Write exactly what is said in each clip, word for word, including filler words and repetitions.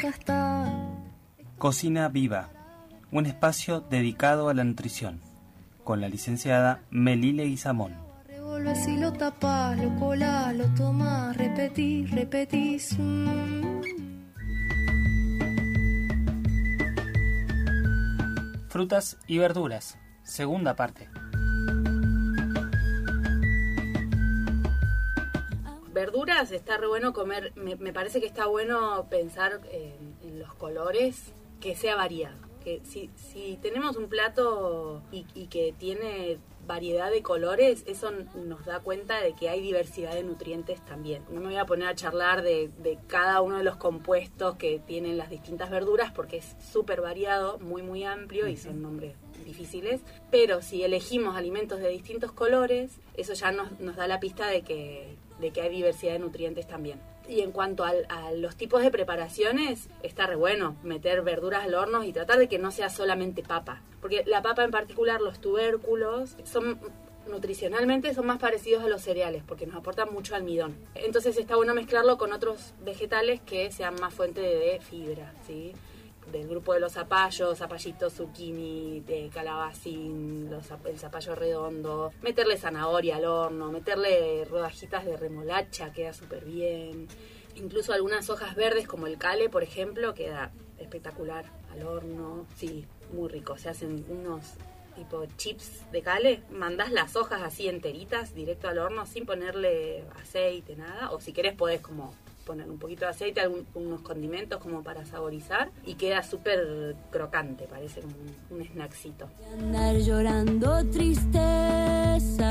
nunca está. Cocina Viva, un espacio dedicado a la nutrición, con la licenciada Melile Guizamón. Revolves y lo tapas, lo colás, lo tomás, repetís, repetís. Mm. Frutas y verduras, segunda parte. Verduras, está re bueno comer, me, me parece que está bueno pensar en, en los colores, que sea variado. Que si, si tenemos un plato y, y que tiene variedad de colores, eso nos da cuenta de que hay diversidad de nutrientes también. No me voy a poner a charlar de, de cada uno de los compuestos que tienen las distintas verduras porque es súper variado, muy muy amplio y son nombres difíciles, pero si elegimos alimentos de distintos colores, eso ya nos, nos da la pista de que, de que hay diversidad de nutrientes también. Y en cuanto al, a los tipos de preparaciones, está re bueno meter verduras al horno y tratar de que no sea solamente papa. Porque la papa en particular, los tubérculos, son nutricionalmente son más parecidos a los cereales porque nos aportan mucho almidón. Entonces está bueno mezclarlo con otros vegetales que sean más fuente de fibra, ¿sí? Del grupo de los zapallos, zapallito, zucchini, de calabacín, los, el zapallo redondo, meterle zanahoria al horno, meterle rodajitas de remolacha, queda súper bien. Incluso algunas hojas verdes como el cale, por ejemplo, queda espectacular al horno. Sí, muy rico, se hacen unos tipo chips de cale, mandás las hojas así enteritas directo al horno sin ponerle aceite, nada, o si querés podés como poner un poquito de aceite, algún, unos condimentos como para saborizar y queda súper crocante, parece como un, un snackcito. Andar llorando tristeza.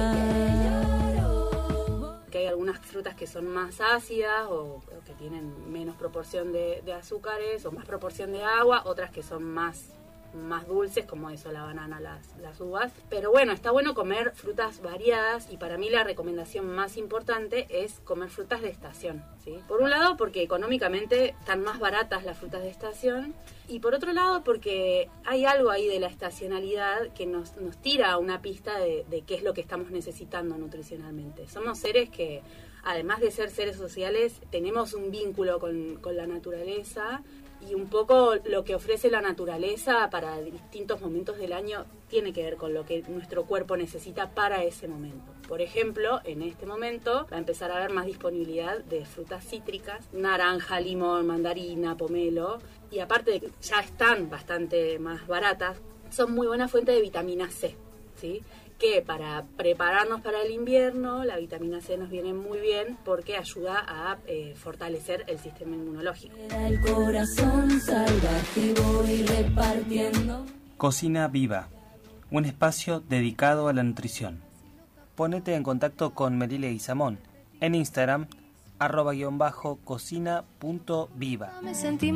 Que hay algunas frutas que son más ácidas o, o que tienen menos proporción de, de azúcares o más proporción de agua, otras que son más más dulces, como eso, la banana, las, las uvas. Pero bueno, está bueno comer frutas variadas y para mí la recomendación más importante es comer frutas de estación, ¿sí? Por un lado porque económicamente están más baratas las frutas de estación y por otro lado porque hay algo ahí de la estacionalidad que nos, nos tira una pista de, de qué es lo que estamos necesitando nutricionalmente. Somos seres que, además de ser seres sociales, tenemos un vínculo con, con la naturaleza. Y un poco lo que ofrece la naturaleza para distintos momentos del año tiene que ver con lo que nuestro cuerpo necesita para ese momento. Por ejemplo, en este momento va a empezar a haber más disponibilidad de frutas cítricas, naranja, limón, mandarina, pomelo. Y aparte de que ya están bastante más baratas, son muy buena fuente de vitamina C, ¿sí? Que para prepararnos para el invierno, la vitamina C nos viene muy bien porque ayuda a eh, fortalecer el sistema inmunológico. El corazón salvaje y voy repartiendo. Cocina Viva, un espacio dedicado a la nutrición. Ponete en contacto con Melile Guizamón en Instagram, arroba guión bajo cocina punto viva. Me sentí